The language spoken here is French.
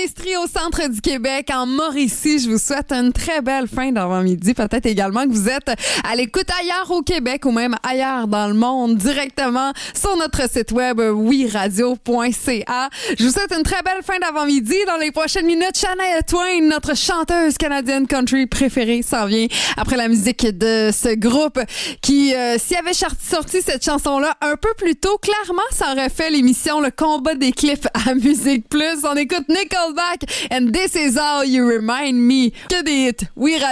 Estrie au centre du Québec, en Mauricie. Je vous souhaite une très belle fin d'avant-midi. Peut-être également que vous êtes à l'écoute ailleurs au Québec ou même ailleurs dans le monde, directement sur notre site web wiradio.ca. Je vous souhaite une très belle fin d'avant-midi. Dans les prochaines minutes, Shania Twain, notre chanteuse canadienne country préférée, s'en vient après la musique de ce groupe qui, s'il avait sorti cette chanson-là un peu plus tôt, clairement, ça aurait fait l'émission Le Combat des clips à Musique Plus. On écoute Nickelback and This Is All You Remind Me. Que des hits. Oui,